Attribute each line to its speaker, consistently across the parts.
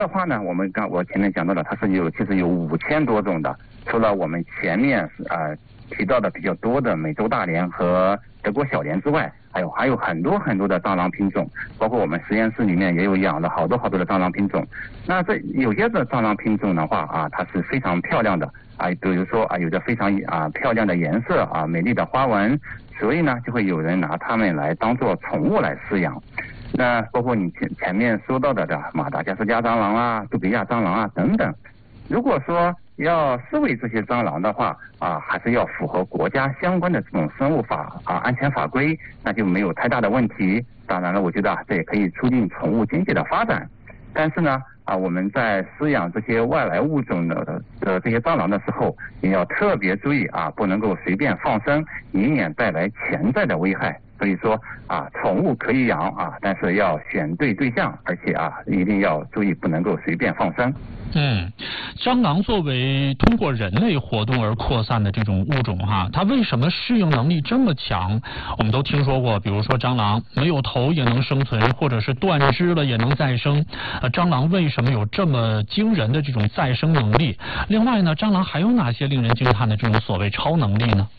Speaker 1: 的话呢，我前面讲到了，它其实有5000多种的，除了我们前面提到的比较多的美洲大蠊和德国小蠊之外，还有很多很多的蟑螂品种，包括我们实验室里面也有养了好多的蟑螂品种。那这有些的蟑螂品种的话它是非常漂亮的比如说有着非常漂亮的颜色美丽的花纹，所以呢就会有人拿它们来当做宠物来饲养。那包括你前面说到的马达加斯加蟑螂杜比亚蟑螂等等。如果说要饲喂这些蟑螂的话还是要符合国家相关的这种生物法安全法规，那就没有太大的问题。当然了，我觉得这也可以促进宠物经济的发展。但是呢我们在饲养这些外来物种的这些蟑螂的时候，也要特别注意不能够随便放生，以免带来潜在的危害。所以说宠物可以养但是要选对对象，而且一定要注意不能够随便放生。
Speaker 2: 蟑螂作为通过人类活动而扩散的这种物种它为什么适应能力这么强？我们都听说过，比如说蟑螂没有头也能生存，或者是断肢了也能再生。蟑螂为什么有这么惊人的这种再生能力？另外呢，蟑螂还有哪些令人惊叹的这种所谓超能力呢？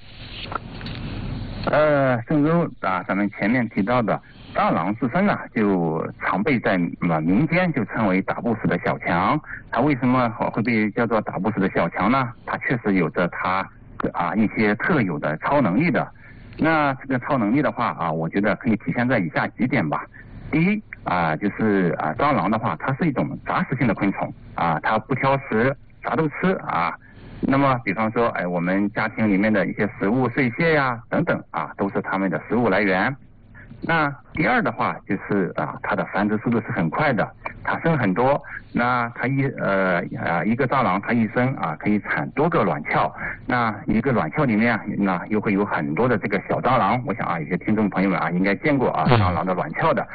Speaker 1: 正如咱们前面提到的，蟑螂自身就常被在民间就称为打不死的小强。它为什么会被叫做打不死的小强呢？它确实有着它一些特有的超能力的。那这个超能力的话我觉得可以体现在以下几点吧。第一就是蟑螂的话，它是一种杂食性的昆虫它不挑食，啥都吃那么比方说我们家庭里面的一些食物碎屑等等都是它们的食物来源。那第二的话就是它的繁殖速度是很快的，它生很多。那它一个蟑螂它一生可以产多个卵鞘，那一个卵鞘里面又会有很多的这个小蟑螂。我想有些听众朋友们应该见过蟑螂的卵鞘的。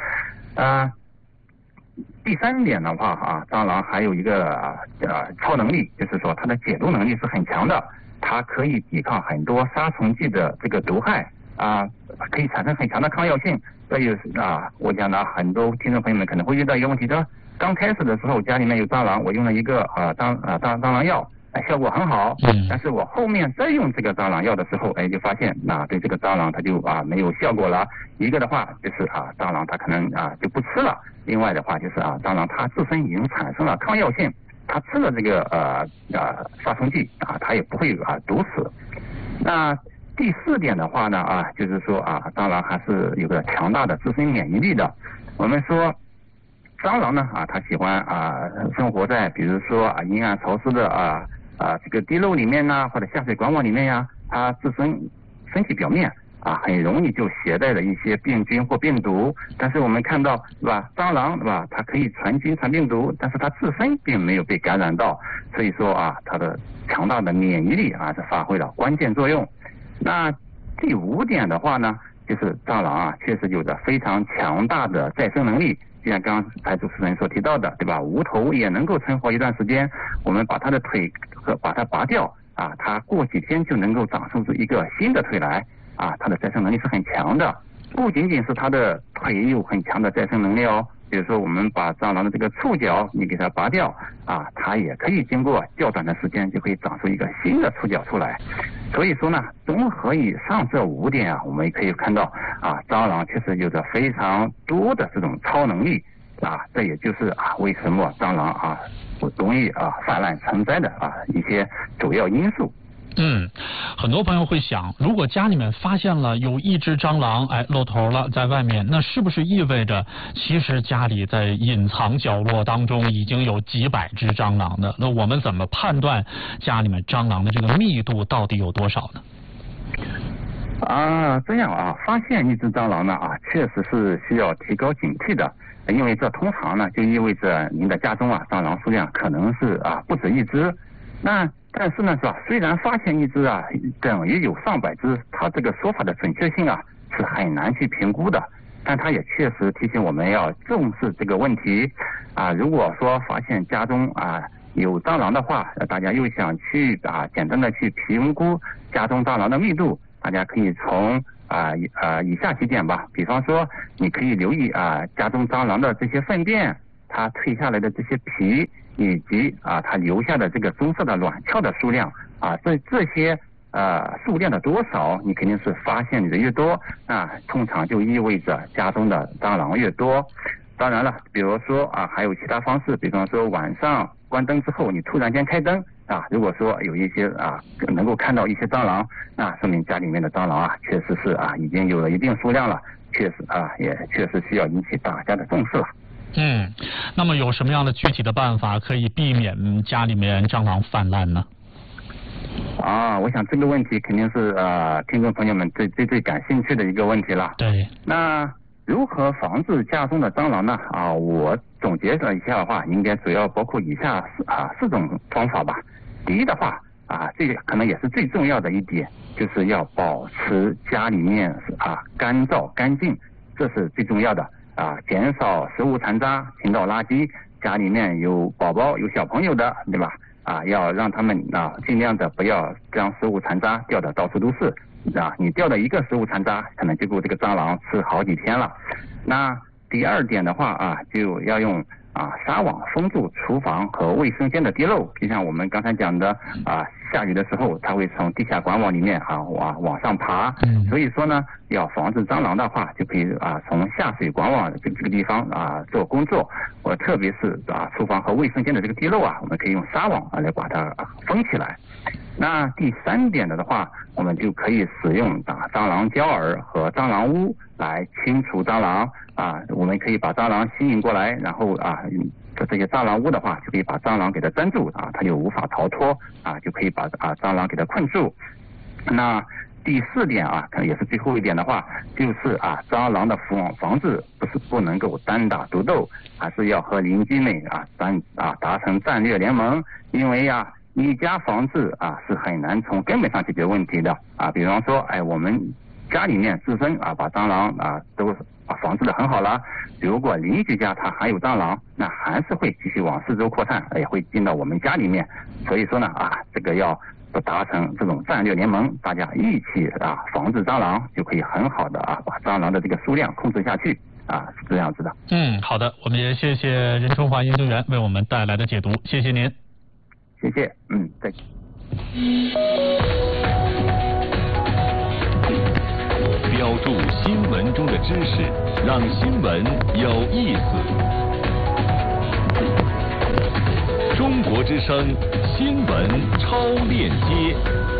Speaker 1: 第三点的话蟑螂还有一个超能力，就是说它的解毒能力是很强的，它可以抵抗很多杀虫剂的这个毒害可以产生很强的抗药性。所以我讲很多听众朋友们可能会遇到一个问题，就是刚开始的时候家里面有蟑螂，我用了一个蟑螂药效果很好，但是我后面再用这个蟑螂药的时候就发现对这个蟑螂它就没有效果了。一个的话就是蟑螂它可能就不吃了，另外的话就是蟑螂它自身已经产生了抗药性，它吃了这个杀虫剂它也不会毒死。那第四点的话呢就是说蟑螂还是有个强大的自身免疫力的。我们说蟑螂呢它喜欢生活在比如说阴暗潮湿的这个地漏里面或者下水管网里面它自身身体表面很容易就携带了一些病菌或病毒。但是我们看到是吧，蟑螂是吧，它可以传菌传病毒，但是它自身并没有被感染到，所以说它的强大的免疫力是发挥了关键作用。那第五点的话呢，就是蟑螂确实有着非常强大的再生能力。就像刚才主持人所提到的，对吧？无头也能够存活一段时间，我们把它的腿把它拔掉它过几天就能够长出一个新的腿来它的再生能力是很强的。不仅仅是它的腿有很强的再生能力比如说我们把蟑螂的这个触角你给它拔掉它也可以经过较短的时间就可以长出一个新的触角出来。所以说呢，综合以上这5点我们也可以看到蟑螂确实有着非常多的这种超能力这也就是为什么蟑螂容易泛滥成灾的一些主要因素。
Speaker 2: 很多朋友会想，如果家里面发现了有一只蟑螂露头了在外面，那是不是意味着其实家里在隐藏角落当中已经有几百只蟑螂的？那我们怎么判断家里面蟑螂的这个密度到底有多少呢？
Speaker 1: 这样发现一只蟑螂呢确实是需要提高警惕的，因为这通常呢就意味着您的家中蟑螂数量可能是不止一只。但是呢是吧，虽然发现一只等于有上百只，它这个说法的准确性是很难去评估的，但它也确实提醒我们要重视这个问题如果说发现家中有蟑螂的话，大家又想去简单的去评估家中蟑螂的密度，大家可以从以下几点吧。比方说你可以留意家中蟑螂的这些粪便它蜕下来的这些皮，以及它留下的这个棕色的卵鞘的数量这些数量的多少，你肯定是发现的越多，通常就意味着家中的蟑螂越多。当然了，比如说还有其他方式，比方说晚上关灯之后，你突然间开灯如果说有一些能够看到一些蟑螂，那说明家里面的蟑螂确实是已经有了一定数量了，确实也确实需要引起大家的重视了。
Speaker 2: 那么有什么样的具体的办法可以避免家里面蟑螂泛滥呢？
Speaker 1: 我想这个问题肯定是听众朋友们最感兴趣的一个问题了。
Speaker 2: 对。
Speaker 1: 那如何防治家中的蟑螂呢？我总结了一下的话，应该主要包括以下4种方法吧。第一的话这个可能也是最重要的一点，就是要保持家里面干燥干净，这是最重要的减少食物残渣倾倒垃圾，家里面有宝宝有小朋友的，对吧？要让他们尽量的不要将食物残渣掉的到处都是你掉的一个食物残渣可能就够这个蟑螂吃好几天了。那第二点的话就要用纱网封住厨房和卫生间的地漏，就像我们刚才讲的下雨的时候它会从地下管网里面往上爬，所以说呢要防止蟑螂的话，就可以从下水管网这个地方做工作，特别是厨房和卫生间的这个地漏我们可以用纱网来把它封起来。那第3点的话，我们就可以使用蟑螂胶饵和蟑螂屋来清除蟑螂我们可以把蟑螂吸引过来，然后这些蟑螂屋的话就可以把蟑螂给它粘住它就无法逃脱就可以把蟑螂给它困住。那第4点可能也是最后一点的话，就是蟑螂的防治不能够单打独斗，还是要和邻居们达成战略联盟，因为一家防治是很难从根本上解决问题的比方说我们家里面自身把蟑螂都防治的很好了，如果邻居家他还有蟑螂，那还是会继续往四周扩散，也会进到我们家里面。所以说呢这个要达成这种战略联盟，大家一起防治蟑螂，就可以很好的把蟑螂的这个数量控制下去是这样子的。
Speaker 2: 好的，我们也谢谢任春华研究员为我们带来的解读，谢谢您。
Speaker 1: 谢谢，再见。
Speaker 3: 标注新闻中的知识，让新闻有意思。中国之声新闻超链接。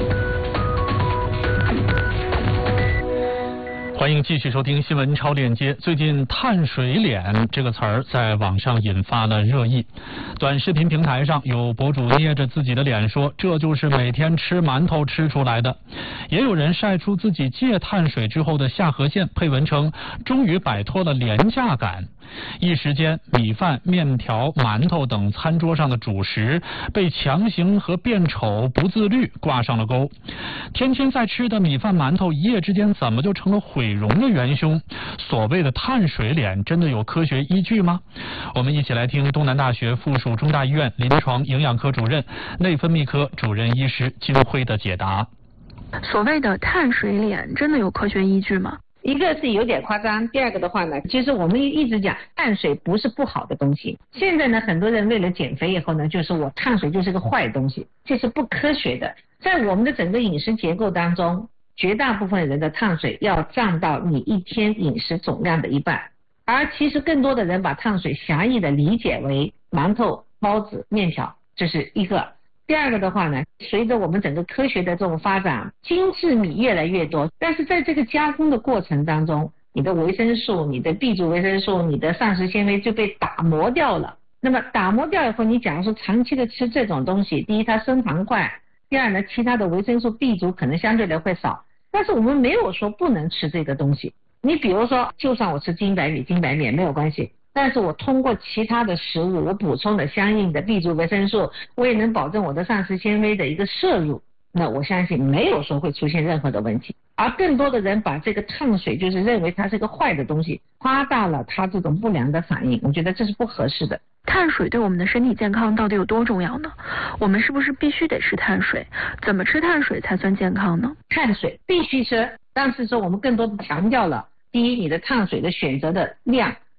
Speaker 2: 欢迎继续收听新闻超链接。最近碳水脸这个词儿在网上引发了热议，短视频平台上有博主捏着自己的脸说这就是每天吃馒头吃出来的，也有人晒出自己戒碳水之后的下颌线，配文称终于摆脱了廉价感。一时间米饭、面条、馒头等餐桌上的主食被强行和变丑、不自律挂上了钩。天天在吃的米饭、馒头一夜之间怎么就成了毁容的元凶？所谓的碳水脸真的有科学依据吗？我们一起来听东南大学附属中大医院临床营养科主任、内分泌科主任医师金辉的解答。
Speaker 4: 所谓的碳水脸真的有科学依据吗？
Speaker 5: 一个是有点夸张，第二个的话呢，其实我们一直讲碳水不是不好的东西。现在呢，很多人为了减肥以后呢，就是我碳水就是个坏东西，这是不科学的。在我们的整个饮食结构当中，绝大部分人的碳水要占到你一天饮食总量的一半，而其实更多的人把碳水狭义的理解为馒头、包子、面条，这是一个。第二个的话呢，随着我们整个科学的这种发展，精致米越来越多，但是在这个加工的过程当中，你的维生素、你的 B 族维生素、你的膳食纤维就被打磨掉了。那么打磨掉以后，你假如说长期的吃这种东西，第一它升糖快，第二呢，其他的维生素 B 族可能相对的会少。但是我们没有说不能吃这个东西，你比如说就算我吃精白米、精白面没有关系，但是我通过其他的食物，我补充了相应的 B 族维生素，我也能保证我的膳食纤维的一个摄入，那我相信没有说会出现任何的问题。而更多的人把这个碳水就是认为它是个坏的东西，夸大了它这种不良的反应，我觉得这是不合适的。
Speaker 4: 碳水对我们的身体健康到底有多重要呢？我们是不是必须得吃碳水？怎么吃碳水才算健康呢？
Speaker 5: 碳水必须吃，但是说我们更多的强调了，第一，你的碳水的选择的量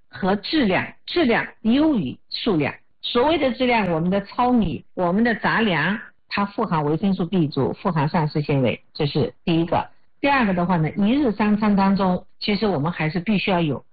Speaker 5: 和质量，质量优于数量。所谓的质量，我们的糙米、我们的杂粮，它富含维生素 B 族，富含膳食纤维，这是第一个。第二个的话呢，一日三餐当中，其实我们还是必须要有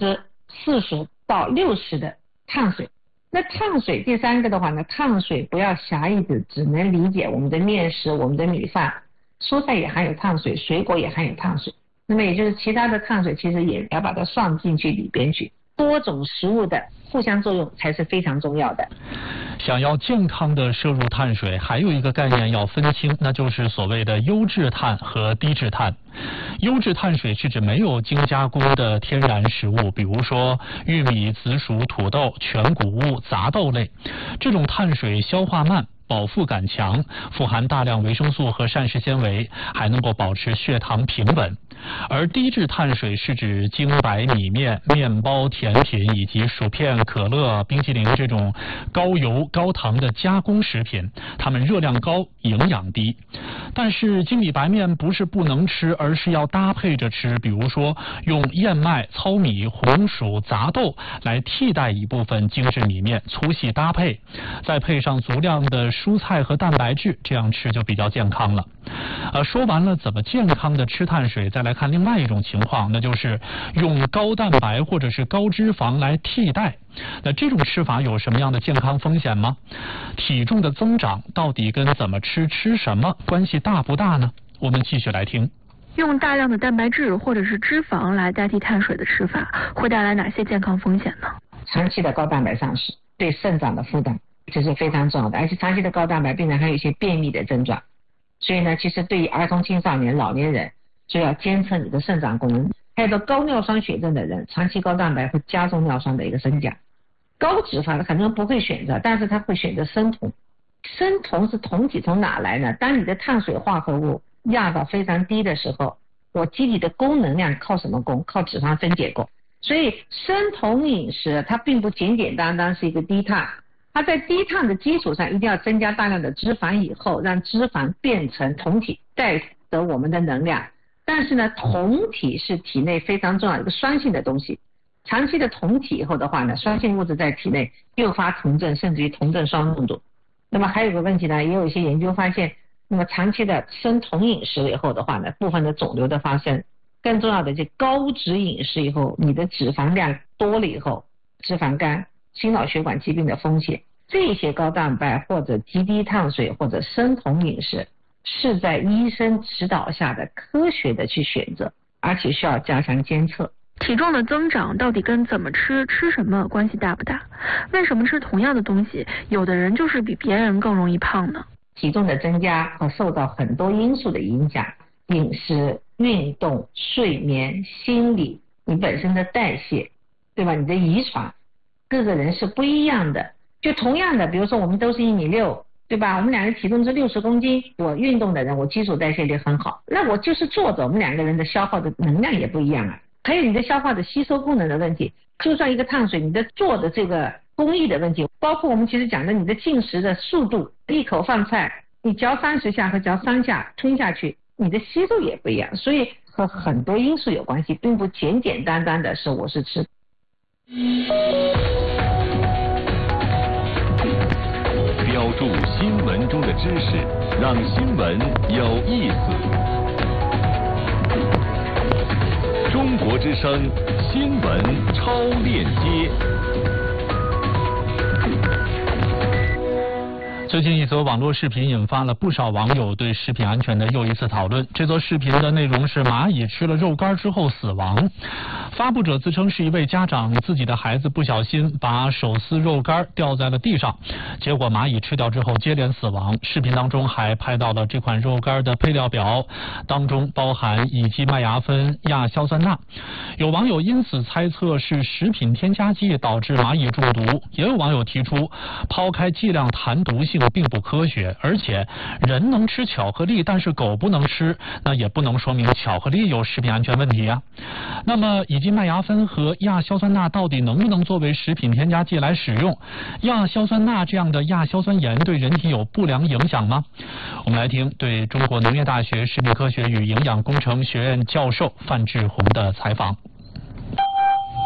Speaker 5: 40%到60%的碳水。那碳水第三个的话呢，碳水不要狭义的只能理解我们的面食、我们的米饭，蔬菜也含有碳水，水果也含有碳水。那么也就是其他的碳水其实也要把它算进去里边去，多种食物的互相作用才是非常重要的。
Speaker 2: 想要健康的摄入碳水，还有一个概念要分清，那就是所谓的优质碳和低质碳。优质碳水是指没有精加工的天然食物，比如说玉米、紫薯、土豆、全谷物、杂豆类，这种碳水消化慢，饱腹感强，富含大量维生素和膳食纤维，还能够保持血糖平稳。而低质碳水是指精白米面、面包、甜品以及薯片、可乐、冰淇淋这种高油高糖的加工食品，它们热量高，营养低。但是精米白面不是不能吃，而是要搭配着吃，比如说用燕麦、糙米、红薯、杂豆来替代一部分精致米面，粗细搭配，再配上足量的蔬菜和蛋白质，这样吃就比较健康了。说完了怎么健康的吃碳水，再来看另外一种情况，那就是用高蛋白或者是高脂肪来替代。那这种吃法有什么样的健康风险吗？体重的增长到底跟怎么吃、吃什么关系大不大呢？我们继续来听。
Speaker 4: 用大量的蛋白质或者是脂肪来代替碳水的吃法，会带来哪些健康风险呢？
Speaker 5: 长期的高蛋白膳食对肾脏的负担，这是非常重要的，而且长期的高蛋白病人还有一些便秘的症状。所以呢，其实对于儿童、青少年、老年人，就要监测你的肾脏功能。还有高尿酸血症的人，长期高蛋白会加重尿酸的一个增加。高脂肪的很多人不会选择，但是他会选择生酮。生酮是酮体从哪来呢？当你的碳水化合物压到非常低的时候，我机体的供能量靠什么供？靠脂肪分解供。所以生酮饮食它并不简简单单是一个低碳，它在低碳的基础上一定要增加大量的脂肪以后，让脂肪变成酮体，带得我们的能量。但是呢，酮体是体内非常重要的一个酸性的东西，长期的酮体以后的话呢，酸性物质在体内诱发酮症，甚至于酮症双中毒。那么还有个问题呢，也有一些研究发现，那么长期的生酮饮食以后的话呢，部分的肿瘤的发生，更重要的就高脂饮食以后，你的脂肪量多了以后，脂肪肝、心脑血管疾病的风险，这些高蛋白或者极低碳水或者生酮饮食是在医生指导下的科学的去选择，而且需要加强监测。
Speaker 4: 体重的增长到底跟怎么吃、吃什么关系大不大？为什么吃同样的东西，有的人就是比别人更容易胖呢？
Speaker 5: 体重的增加和受到很多因素的影响，饮食、运动、睡眠、心理，你本身的代谢，对吧？你的遗传，各个人是不一样的。就同样的，比如说我们都是1.6米，对吧？我们两个体重是60公斤，我运动的人，我基础代谢率很好，那我就是坐着，我们两个人的消耗的能量也不一样啊。还有你的消化的吸收功能的问题，就算一个碳水，你的做的这个工艺的问题，包括我们其实讲的你的进食的速度，一口饭菜你嚼30下和嚼3下吞下去，你的吸收也不一样，所以和很多因素有关系，并不简简单单的是我是吃。
Speaker 3: 标注新闻中的知识，让新闻有意思。中国之声新闻超链接。
Speaker 2: 最近一则网络视频引发了不少网友对食品安全的又一次讨论。这则视频的内容是蚂蚁吃了肉干之后死亡。发布者自称是一位家长，自己的孩子不小心把手撕肉干掉在了地上，结果蚂蚁吃掉之后接连死亡。视频当中还拍到了这款肉干的配料表，当中包含乙基麦芽酚、亚硝酸钠。有网友因此猜测是食品添加剂导致蚂蚁中毒，也有网友提出抛开剂量谈毒性并不科学，而且人能吃巧克力，但是狗不能吃，那也不能说明巧克力有食品安全问题啊。那么乙基麦芽酚和亚硝酸钠到底能不能作为食品添加剂来使用？亚硝酸钠这样的亚硝酸盐对人体有不良影响吗？我们来听对中国农业大学食品科学与营养工程学院教授范志红的采访。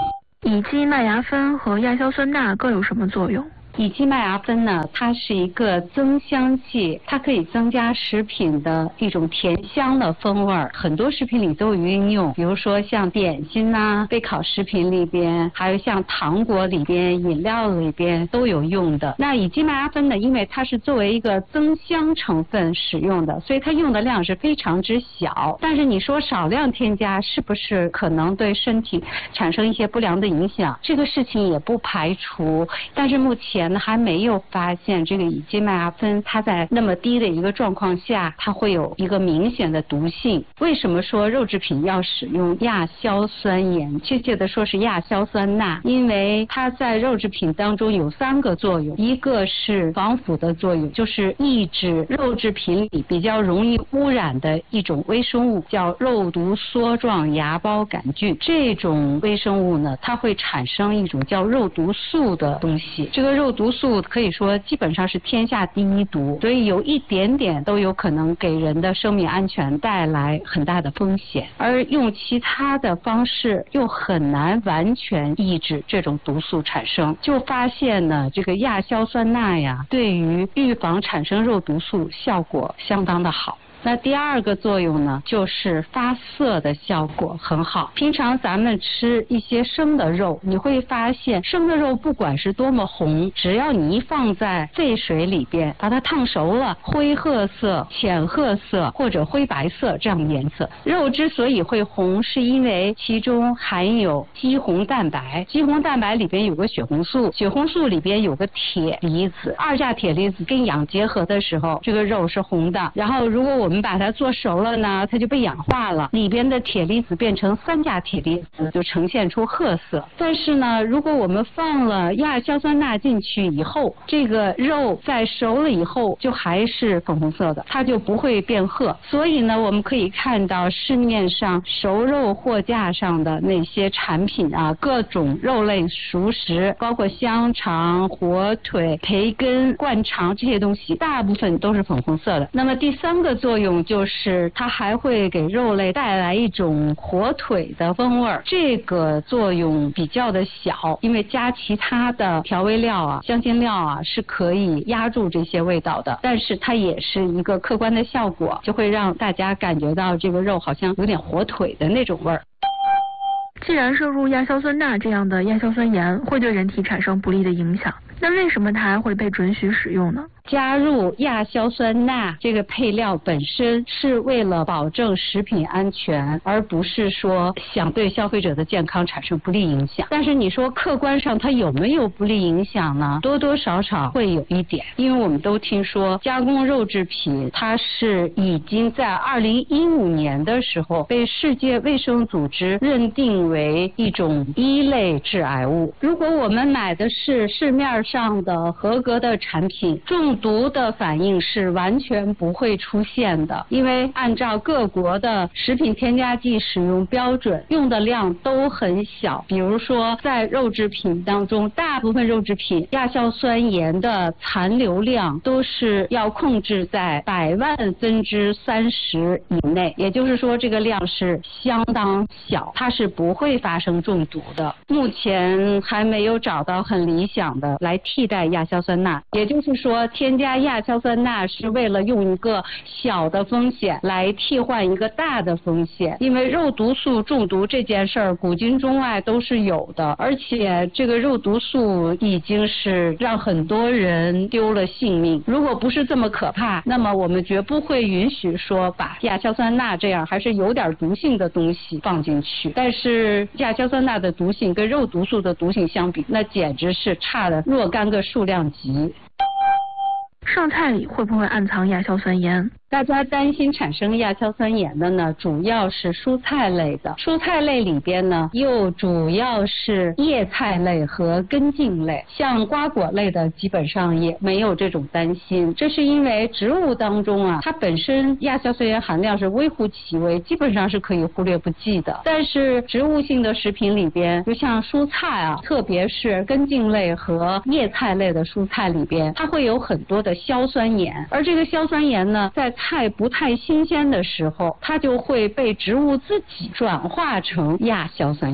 Speaker 4: 乙基麦芽酚和亚硝酸钠各有什么作用？
Speaker 6: 乙基麦芽酚呢，它是一个增香剂，它可以增加食品的一种甜香的风味儿，很多食品里都有运用，比如说像点心呐、备烤食品里边，还有像糖果里边、饮料里边都有用的。那乙基麦芽酚呢，因为它是作为一个增香成分使用的，所以它用的量是非常之小。但是你说少量添加是不是可能对身体产生一些不良的影响？这个事情也不排除，但是目前还没有发现这个乙基麦芽酚它在那么低的一个状况下，它会有一个明显的毒性。为什么说肉制品要使用亚硝酸盐，确切的说是亚硝酸钠？因为它在肉制品当中有3个作用，一个是防腐的作用，就是抑制肉制品里比较容易污染的一种微生物，叫肉毒梭状芽孢杆菌。这种微生物呢，它会产生一种叫肉毒素的东西，这个肉毒素可以说基本上是天下第一毒，所以有一点点都有可能给人的生命安全带来很大的风险，而用其他的方式又很难完全抑制这种毒素产生。就发现呢，这个亚硝酸钠呀，对于预防产生肉毒素效果相当的好。那第2个作用呢，就是发色的效果很好。平常咱们吃一些生的肉，你会发现生的肉不管是多么红，只要你一放在沸水里边，把它烫熟了，灰褐色、浅褐色或者灰白色这样的颜色。肉之所以会红，是因为其中含有肌红蛋白，肌红蛋白里边有个血红素，血红素里边有个铁离子，2价铁离子跟氧结合的时候，这个肉是红的。然后如果我们把它做熟了呢，它就被氧化了，里边的铁离子变成3价铁离子，就呈现出褐色。但是呢，如果我们放了亚硝酸钠进去以后，这个肉在熟了以后就还是粉红色的，它就不会变褐。所以呢，我们可以看到市面上熟肉货架上的那些产品啊，各种肉类熟食，包括香肠、火腿、培根、灌肠这些东西，大部分都是粉红色的。那么第3个作用就是它还会给肉类带来一种火腿的风味儿，这个作用比较的小，因为加其他的调味料啊、香辛料啊是可以压住这些味道的，但是它也是一个客观的效果，就会让大家感觉到这个肉好像有点火腿的那种味儿。
Speaker 4: 既然摄入亚硝酸钠这样的亚硝酸盐会对人体产生不利的影响，那为什么它还会被准许使用呢？
Speaker 6: 加入亚硝酸钠这个配料本身是为了保证食品安全，而不是说想对消费者的健康产生不利影响。但是你说客观上它有没有不利影响呢？多多少少会有一点，因为我们都听说加工肉制品它是已经在2015年的时候被世界卫生组织认定为一种1类致癌物。如果我们买的是市面上的合格的产品，中毒的反应是完全不会出现的，因为按照各国的食品添加剂使用标准，用的量都很小。比如说在肉制品当中，大部分肉制品亚硝酸盐的残留量都是要控制在100万分之30以内，也就是说这个量是相当小，它是不会发生中毒的。目前还没有找到很理想的来替代亚硝酸钠，也就是说添加亚硝酸钠是为了用一个小的风险来替换一个大的风险，因为肉毒素中毒这件事儿古今中外都是有的，而且这个肉毒素已经是让很多人丢了性命。如果不是这么可怕，那么我们绝不会允许说把亚硝酸钠这样还是有点毒性的东西放进去。但是亚硝酸钠的毒性跟肉毒素的毒性相比，那简直是差了若干个数量级。
Speaker 4: 剩菜里会不会暗藏亚硝酸盐？
Speaker 6: 大家担心产生亚硝酸盐的呢，主要是蔬菜类的。蔬菜类里边呢，又主要是叶菜类和根茎类，像瓜果类的基本上也没有这种担心。这是因为植物当中啊，它本身亚硝酸盐含量是微乎其微，基本上是可以忽略不计的。但是植物性的食品里边，就像蔬菜啊，特别是根茎类和叶菜类的蔬菜里边，它会有很多的硝酸盐，而这个硝酸盐呢，在菜不太新鲜的时候，它就会被植物自己转化成亚硝酸盐。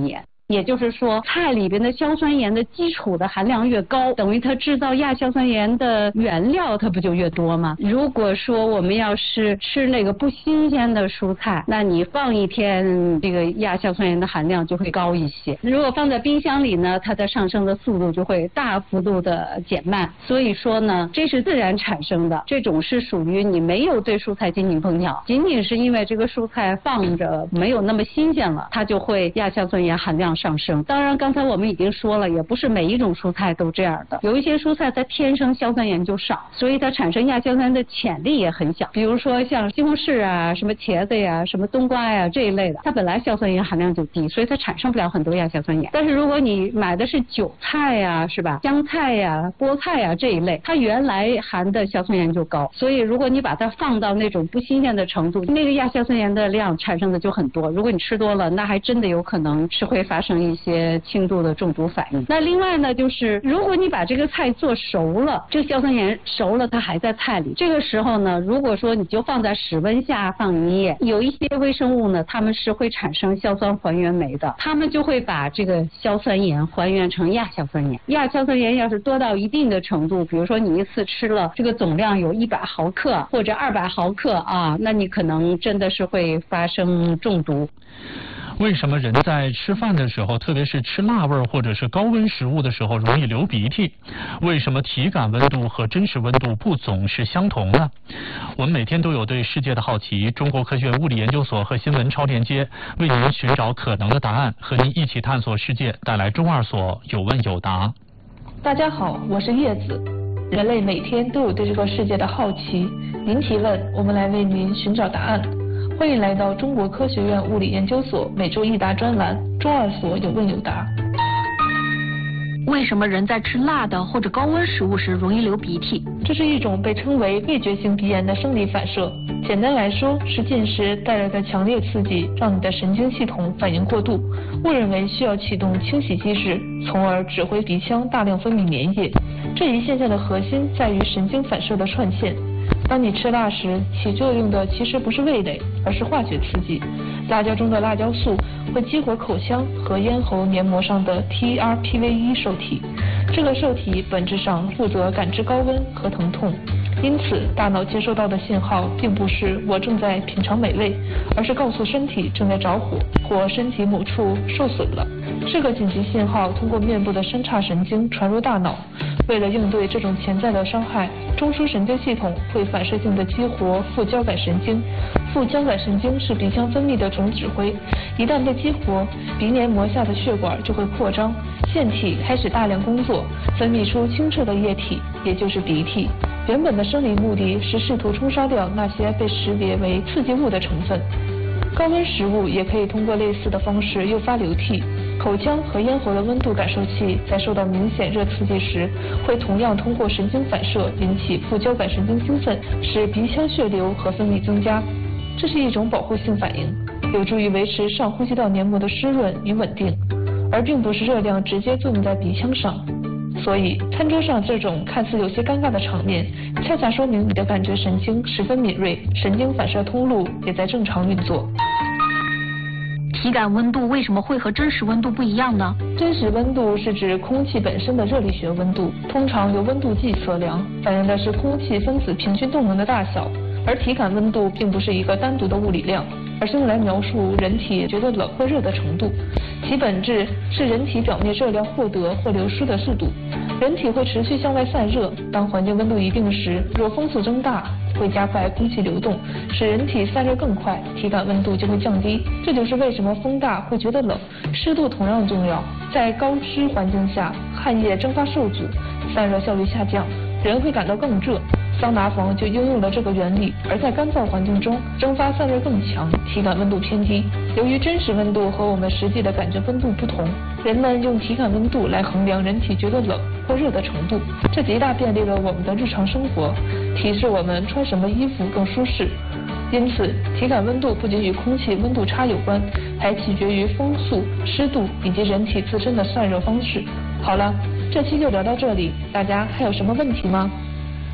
Speaker 6: 也就是说，菜里边的硝酸盐的基础的含量越高，等于它制造亚硝酸盐的原料它不就越多吗？如果说我们要是吃那个不新鲜的蔬菜，那你放一天，这个亚硝酸盐的含量就会高一些。如果放在冰箱里呢，它的上升的速度就会大幅度的减慢。所以说呢，这是自然产生的，这种是属于你没有对蔬菜进行烹调，仅仅是因为这个蔬菜放着没有那么新鲜了，它就会亚硝酸盐含量上升。当然刚才我们已经说了，也不是每一种蔬菜都这样的，有一些蔬菜它天生硝酸盐就少，所以它产生亚硝酸盐的潜力也很小。比如说像西红柿啊、什么茄子呀、什么冬瓜呀这一类的，它本来硝酸盐含量就低，所以它产生不了很多亚硝酸盐。但是如果你买的是韭菜呀，是吧，香菜呀、菠菜呀这一类，它原来含的硝酸盐就高，所以如果你把它放到那种不新鲜的程度，那个亚硝酸盐的量产生的就很多。如果你吃多了，那还真的有可能是会发生一些轻度的中毒反应。那另外呢，就是如果你把这个菜做熟了，这个硝酸盐熟了它还在菜里，这个时候呢，如果说你就放在室温下放一夜，有一些微生物呢，它们是会产生硝酸还原酶的，它们就会把这个硝酸盐还原成亚硝酸盐。亚硝酸盐要是多到一定的程度，比如说你一次吃了这个总量有100毫克或者200毫克啊，那你可能真的是会发生中毒。
Speaker 2: 为什么人在吃饭的时候，特别是吃辣味或者是高温食物的时候容易流鼻涕？为什么体感温度和真实温度不总是相同呢？我们每天都有对世界的好奇，中国科学院物理研究所和新闻超连接为您寻找可能的答案，和您一起探索世界，带来中二所有问有答。
Speaker 7: 大家好，我是叶子。人类每天都有对这个世界的好奇，您提问，我们来为您寻找答案。欢迎来到中国科学院物理研究所每周一答专栏，中二所有问有答。
Speaker 4: 为什么人在吃辣的或者高温食物时容易流鼻涕？
Speaker 7: 这是一种被称为味觉性鼻炎的生理反射。简单来说，是进食带来的强烈刺激让你的神经系统反应过度，误认为需要启动清洗机制，从而指挥鼻腔大量分泌粘液。这一现象的核心在于神经反射的串线。当你吃辣时，起作用的其实不是味蕾，而是化学刺激。辣椒中的辣椒素会激活口腔和咽喉黏膜上的 TRPV1 受体，这个受体本质上负责感知高温和疼痛。因此，大脑接收到的信号并不是我正在品尝美味，而是告诉身体正在着火，或身体某处受损了。这个紧急信号通过面部的三叉神经传入大脑。为了应对这种潜在的伤害，中枢神经系统会反射性的激活副交感神经。副交感神经是鼻腔分泌的总指挥，一旦被激活，鼻黏膜下的血管就会扩张，腺体开始大量工作，分泌出清澈的液体，也就是鼻涕。原本的生理目的是试图冲刷掉那些被识别为刺激物的成分。高温食物也可以通过类似的方式诱发流涕。口腔和咽喉的温度感受器在受到明显热刺激时，会同样通过神经反射引起副交感神经兴奋，使鼻腔血流和分泌增加。这是一种保护性反应，有助于维持上呼吸道黏膜的湿润与稳定，而并不是热量直接作用在鼻腔上。所以，餐桌上这种看似有些尴尬的场面，恰恰说明你的感觉神经十分敏锐，神经反射通路也在正常运作。
Speaker 4: 体感温度为什么会和真实温度不一样呢？
Speaker 7: 真实温度是指空气本身的热力学温度，通常由温度计测量，反映的是空气分子平均动能的大小。而体感温度并不是一个单独的物理量，而是用来描述人体觉得冷或热的程度。其本质是人体表面热量获得或流失的速度。人体会持续向外散热，当环境温度一定时，若风速增大，会加快空气流动，使人体散热更快，体感温度就会降低。这就是为什么风大会觉得冷。湿度同样重要，在高湿环境下，汗液蒸发受阻，散热效率下降，人会感到更热。桑拿房就应用了这个原理，而在干燥环境中，蒸发散热更强，体感温度偏低。由于真实温度和我们实际的感觉温度不同，人们用体感温度来衡量人体觉得冷或热的程度，这极大便利了我们的日常生活，提示我们穿什么衣服更舒适。因此，体感温度不仅与空气温度差有关，还取决于风速、湿度以及人体自身的散热方式。好了，这期就聊到这里，大家还有什么问题吗？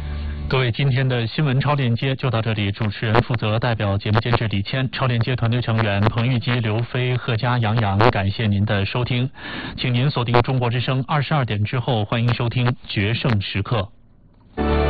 Speaker 2: 各位，今天的新闻超链接就到这里。主持人负责，代表节目监制李谦，超链接团队成员彭玉基、刘飞、贺佳、杨洋，感谢您的收听，请您锁定中国之声22点之后，欢迎收听决胜时刻。